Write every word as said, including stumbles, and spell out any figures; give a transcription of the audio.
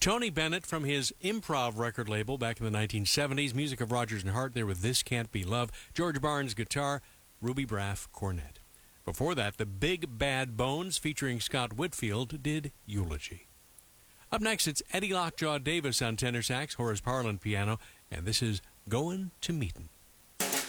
Tony Bennett from his Improv record label back in the nineteen seventies. Music of Rodgers and Hart there with This Can't Be Love. George Barnes guitar, Ruby Braff cornet. Before that, the Big Bad Bones featuring Scott Whitfield did Eulogy. Up next, it's Eddie Lockjaw Davis on tenor sax, Horace Parlan piano, and this is Goin' to Meetin'.